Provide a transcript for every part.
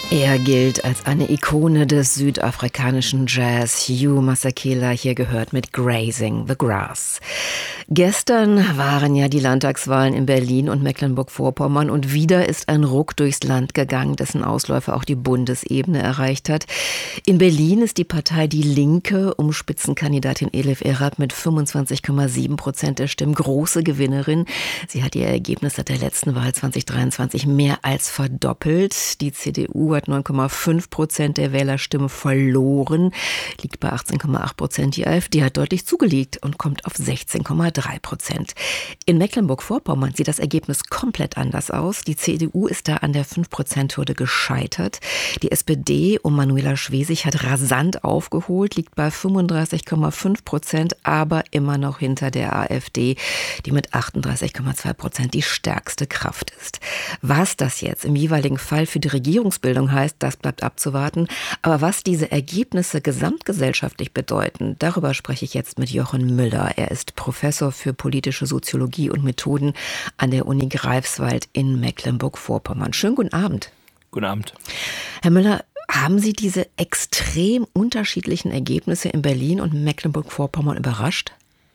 Er gilt als eine Ikone des südafrikanischen Jazz. Hugh Masekela hier gehört mit Grazing the Grass. Gestern waren ja die Landtagswahlen in Berlin und Mecklenburg-Vorpommern und wieder ist ein Ruck durchs Land gegangen, dessen Ausläufer auch die Bundesebene erreicht hat. In Berlin ist die Partei Die Linke um Spitzenkandidatin Elif Erab mit 25,7% der Stimmen große Gewinnerin. Sie hat ihr Ergebnis seit der letzten Wahl 2023 mehr als verdoppelt. Die CDU hat 9,5% der Wählerstimmen verloren, liegt bei 18,8%. Die AfD hat deutlich zugelegt und kommt auf 16,3%. In Mecklenburg-Vorpommern sieht das Ergebnis komplett anders aus. Die CDU ist da an der 5%-Hürde gescheitert. Die SPD um Manuela Schwesig hat rasant aufgeholt, liegt bei 35,5%, aber immer noch hinter der AfD, die mit 38,2% die stärkste Kraft ist. Was das jetzt im jeweiligen Fall für die Regierungsbildung heißt, das bleibt abzuwarten. Aber was diese Ergebnisse gesamtgesellschaftlich bedeuten, darüber spreche ich jetzt mit Jochen Müller. Er ist Professor für politische Soziologie und Methoden an der Uni Greifswald in Mecklenburg-Vorpommern. Schönen guten Abend. Guten Abend. Herr Müller, haben Sie diese extrem unterschiedlichen Ergebnisse in Berlin und Mecklenburg-Vorpommern überrascht?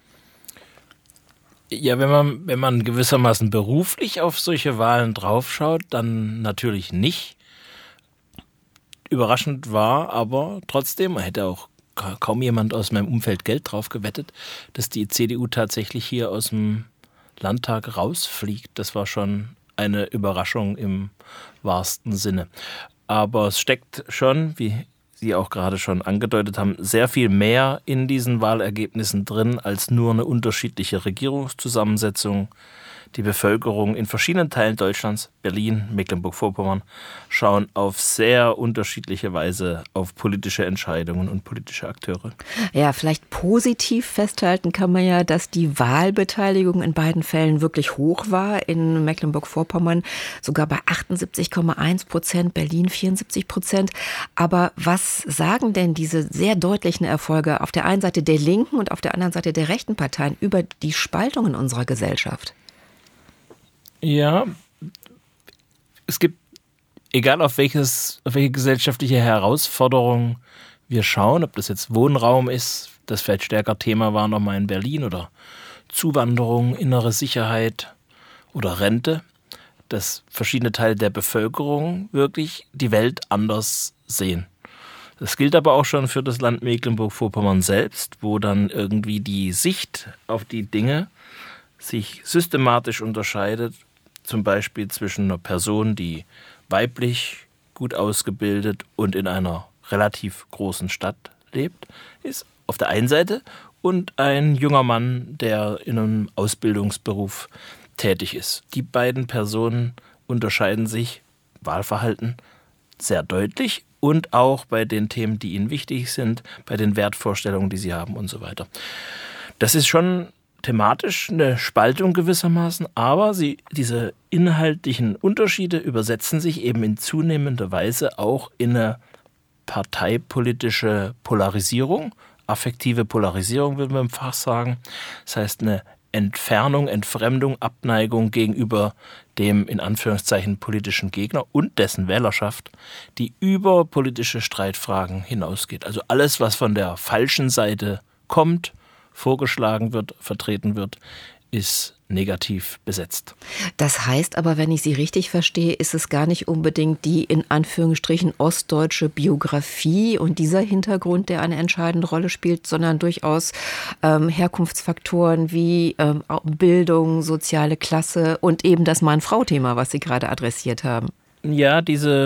Ja, wenn man gewissermaßen beruflich auf solche Wahlen draufschaut, dann natürlich nicht. Überraschend war aber trotzdem, hätte auch kaum jemand aus meinem Umfeld Geld drauf gewettet, dass die CDU tatsächlich hier aus dem Landtag rausfliegt. Das war schon eine Überraschung im wahrsten Sinne. Aber es steckt schon, wie Sie auch gerade schon angedeutet haben, sehr viel mehr in diesen Wahlergebnissen drin als nur eine unterschiedliche Regierungszusammensetzung. Die Bevölkerung in verschiedenen Teilen Deutschlands, Berlin, Mecklenburg-Vorpommern, schauen auf sehr unterschiedliche Weise auf politische Entscheidungen und politische Akteure. Ja, vielleicht positiv festhalten kann man ja, dass die Wahlbeteiligung in beiden Fällen wirklich hoch war. In Mecklenburg-Vorpommern sogar bei 78,1%, Berlin 74%. Aber was sagen denn diese sehr deutlichen Erfolge auf der einen Seite der linken und auf der anderen Seite der rechten Parteien über die Spaltung in unserer Gesellschaft? Ja, es gibt, egal auf welche gesellschaftliche Herausforderung wir schauen, ob das jetzt Wohnraum ist, das vielleicht stärker Thema war nochmal in Berlin, oder Zuwanderung, innere Sicherheit oder Rente, dass verschiedene Teile der Bevölkerung wirklich die Welt anders sehen. Das gilt aber auch schon für das Land Mecklenburg-Vorpommern selbst, wo dann irgendwie die Sicht auf die Dinge sich systematisch unterscheidet. Zum Beispiel zwischen einer Person, die weiblich, gut ausgebildet und in einer relativ großen Stadt lebt, ist auf der einen Seite, und ein junger Mann, der in einem Ausbildungsberuf tätig ist. Die beiden Personen unterscheiden sich, Wahlverhalten, sehr deutlich und auch bei den Themen, die ihnen wichtig sind, bei den Wertvorstellungen, die sie haben und so weiter. Das ist schon thematisch eine Spaltung gewissermaßen, aber diese inhaltlichen Unterschiede übersetzen sich eben in zunehmender Weise auch in eine parteipolitische Polarisierung, affektive Polarisierung, würden wir im Fach sagen. Das heißt eine Entfernung, Entfremdung, Abneigung gegenüber dem in Anführungszeichen politischen Gegner und dessen Wählerschaft, die über politische Streitfragen hinausgeht. Also alles, was von der falschen Seite kommt, vorgeschlagen wird, vertreten wird, ist negativ besetzt. Das heißt aber, wenn ich Sie richtig verstehe, ist es gar nicht unbedingt die in Anführungsstrichen ostdeutsche Biografie und dieser Hintergrund, der eine entscheidende Rolle spielt, sondern durchaus Herkunftsfaktoren wie Bildung, soziale Klasse und eben das Mann-Frau-Thema, was Sie gerade adressiert haben. Ja,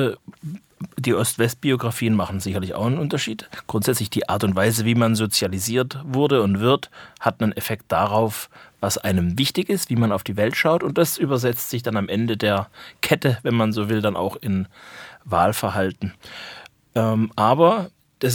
die Ost-West-Biografien machen sicherlich auch einen Unterschied. Grundsätzlich die Art und Weise, wie man sozialisiert wurde und wird, hat einen Effekt darauf, was einem wichtig ist, wie man auf die Welt schaut. Und das übersetzt sich dann am Ende der Kette, wenn man so will, dann auch in Wahlverhalten. Aber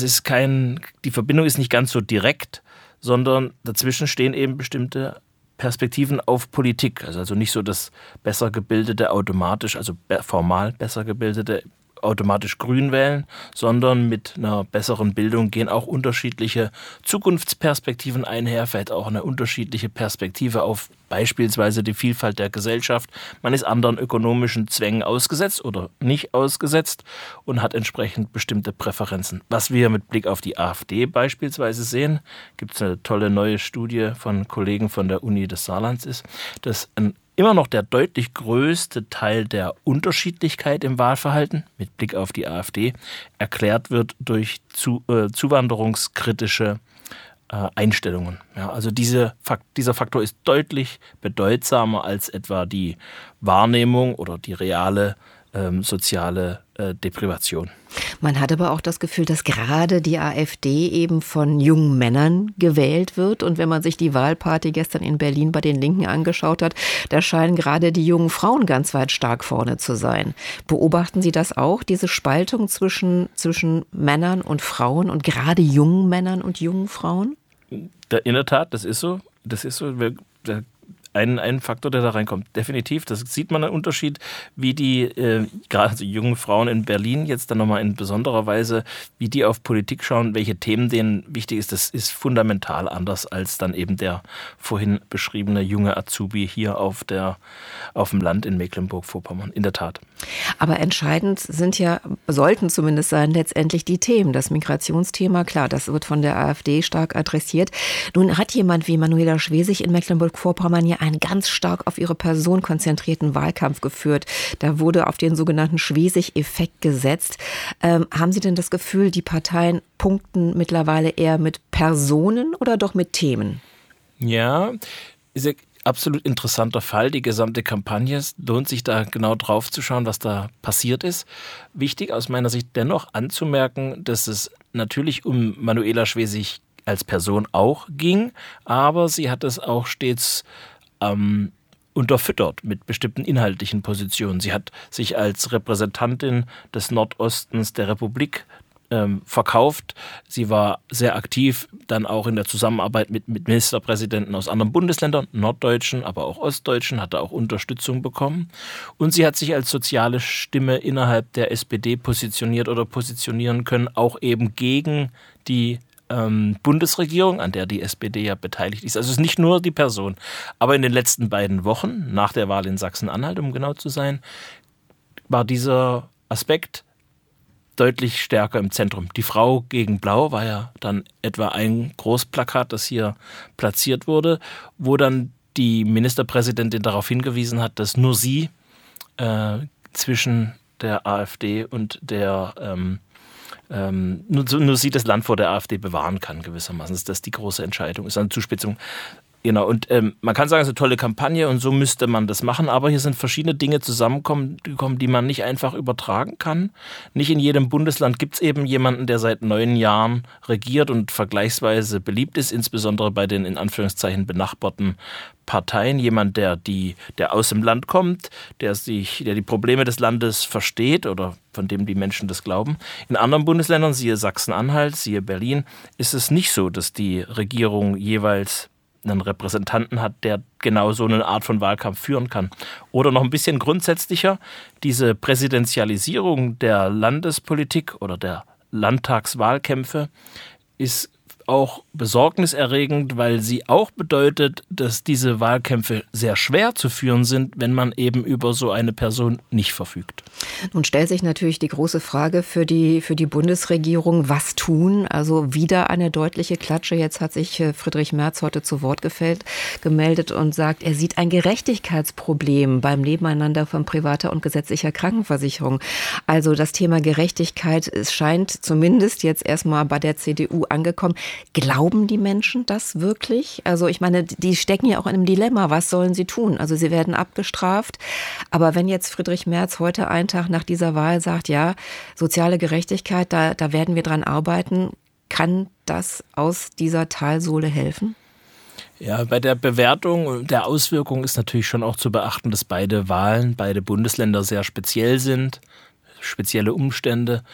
die Verbindung ist nicht ganz so direkt, sondern dazwischen stehen eben bestimmte Perspektiven auf Politik. Also nicht so das besser gebildete automatisch, also formal besser gebildete automatisch grün wählen, sondern mit einer besseren Bildung gehen auch unterschiedliche Zukunftsperspektiven einher, vielleicht auch eine unterschiedliche Perspektive auf beispielsweise die Vielfalt der Gesellschaft. Man ist anderen ökonomischen Zwängen ausgesetzt oder nicht ausgesetzt und hat entsprechend bestimmte Präferenzen. Was wir mit Blick auf die AfD beispielsweise sehen, gibt es eine tolle neue Studie von Kollegen von der Uni des Saarlands, ist, dass immer noch der deutlich größte Teil der Unterschiedlichkeit im Wahlverhalten mit Blick auf die AfD erklärt wird durch zuwanderungskritische Einstellungen. Ja, also dieser Faktor ist deutlich bedeutsamer als etwa die Wahrnehmung oder die reale soziale Deprivation. Man hat aber auch das Gefühl, dass gerade die AfD eben von jungen Männern gewählt wird. Und wenn man sich die Wahlparty gestern in Berlin bei den Linken angeschaut hat, da scheinen gerade die jungen Frauen ganz weit stark vorne zu sein. Beobachten Sie das auch, diese Spaltung zwischen Männern und Frauen und gerade jungen Männern und jungen Frauen? In der Tat, das ist so. Ein Faktor, der da reinkommt. Definitiv, das sieht man einen Unterschied, wie die gerade die jungen Frauen in Berlin jetzt dann nochmal in besonderer Weise, wie die auf Politik schauen, welche Themen denen wichtig ist. Das ist fundamental anders als dann eben der vorhin beschriebene junge Azubi hier auf dem Land in Mecklenburg-Vorpommern. In der Tat. Aber entscheidend sollten zumindest sein, letztendlich die Themen. Das Migrationsthema, klar, das wird von der AfD stark adressiert. Nun hat jemand wie Manuela Schwesig in Mecklenburg-Vorpommern ja einen ganz stark auf ihre Person konzentrierten Wahlkampf geführt. Da wurde auf den sogenannten Schwesig-Effekt gesetzt. Haben Sie denn das Gefühl, die Parteien punkten mittlerweile eher mit Personen oder doch mit Themen? Ja, ist ein absolut interessanter Fall. Die gesamte Kampagne, es lohnt sich da genau drauf zu schauen, was da passiert ist. Wichtig aus meiner Sicht dennoch anzumerken, dass es natürlich um Manuela Schwesig als Person auch ging, aber sie hat es auch stets unterfüttert mit bestimmten inhaltlichen Positionen. Sie hat sich als Repräsentantin des Nordostens der Republik verkauft. Sie war sehr aktiv dann auch in der Zusammenarbeit mit Ministerpräsidenten aus anderen Bundesländern, norddeutschen, aber auch ostdeutschen, hatte auch Unterstützung bekommen. Und sie hat sich als soziale Stimme innerhalb der SPD positioniert oder positionieren können, auch eben gegen die Bundesregierung, an der die SPD ja beteiligt ist. Also es ist nicht nur die Person. Aber in den letzten beiden Wochen, nach der Wahl in Sachsen-Anhalt, um genau zu sein, war dieser Aspekt deutlich stärker im Zentrum. Die Frau gegen Blau war ja dann etwa ein Großplakat, das hier platziert wurde, wo dann die Ministerpräsidentin darauf hingewiesen hat, dass nur sie zwischen der AfD und der nur sie das Land vor der AfD bewahren kann, gewissermaßen. Das ist die große Entscheidung, ist eine Zuspitzung. Genau, und man kann sagen, es ist eine tolle Kampagne und so müsste man das machen, aber hier sind verschiedene Dinge zusammengekommen, die man nicht einfach übertragen kann. Nicht in jedem Bundesland gibt es eben jemanden, der seit 9 Jahren regiert und vergleichsweise beliebt ist, insbesondere bei den in Anführungszeichen benachbarten Parteien. Jemand, der aus dem Land kommt, der die Probleme des Landes versteht oder von dem die Menschen das glauben. In anderen Bundesländern, siehe Sachsen-Anhalt, siehe Berlin, ist es nicht so, dass die Regierung jeweils einen Repräsentanten hat, der genau so eine Art von Wahlkampf führen kann. Oder noch ein bisschen grundsätzlicher, diese Präsidentialisierung der Landespolitik oder der Landtagswahlkämpfe ist auch besorgniserregend, weil sie auch bedeutet, dass diese Wahlkämpfe sehr schwer zu führen sind, wenn man eben über so eine Person nicht verfügt. Nun stellt sich natürlich die große Frage für die Bundesregierung, was tun? Also wieder eine deutliche Klatsche. Jetzt hat sich Friedrich Merz heute zu Wort gemeldet und sagt, er sieht ein Gerechtigkeitsproblem beim Nebeneinander von privater und gesetzlicher Krankenversicherung. Also das Thema Gerechtigkeit, es scheint zumindest jetzt erstmal bei der CDU angekommen. Glauben die Menschen das wirklich? Also ich meine, die stecken ja auch in einem Dilemma. Was sollen sie tun? Also sie werden abgestraft. Aber wenn jetzt Friedrich Merz heute einen Tag nach dieser Wahl sagt, ja, soziale Gerechtigkeit, da werden wir dran arbeiten, kann das aus dieser Talsohle helfen? Ja, bei der Bewertung der Auswirkungen ist natürlich schon auch zu beachten, dass beide Wahlen, beide Bundesländer sehr speziell sind, spezielle Umstände.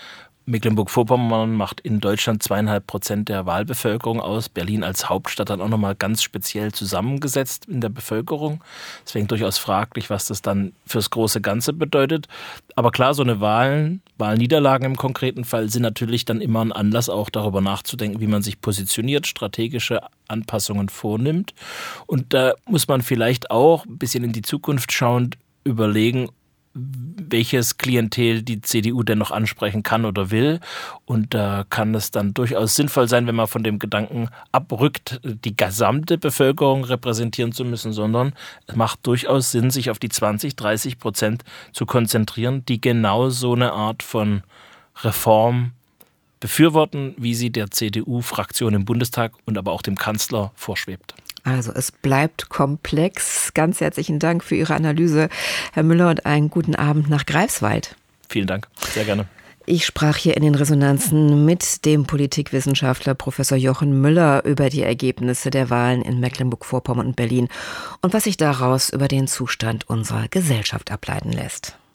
Mecklenburg-Vorpommern macht in Deutschland 2,5% der Wahlbevölkerung aus. Berlin als Hauptstadt dann auch nochmal ganz speziell zusammengesetzt in der Bevölkerung. Deswegen durchaus fraglich, was das dann fürs große Ganze bedeutet. Aber klar, so eine Wahlniederlagen im konkreten Fall sind natürlich dann immer ein Anlass, auch darüber nachzudenken, wie man sich positioniert, strategische Anpassungen vornimmt. Und da muss man vielleicht auch ein bisschen in die Zukunft schauend überlegen, welches Klientel die CDU denn noch ansprechen kann oder will. Und da kann es dann durchaus sinnvoll sein, wenn man von dem Gedanken abrückt, die gesamte Bevölkerung repräsentieren zu müssen, sondern es macht durchaus Sinn, sich auf die 20-30% zu konzentrieren, die genau so eine Art von Reform befürworten, wie sie der CDU-Fraktion im Bundestag und aber auch dem Kanzler vorschwebt. Also es bleibt komplex. Ganz herzlichen Dank für Ihre Analyse, Herr Müller, und einen guten Abend nach Greifswald. Vielen Dank, sehr gerne. Ich sprach hier in den Resonanzen mit dem Politikwissenschaftler Professor Jochen Müller über die Ergebnisse der Wahlen in Mecklenburg-Vorpommern und Berlin und was sich daraus über den Zustand unserer Gesellschaft ableiten lässt.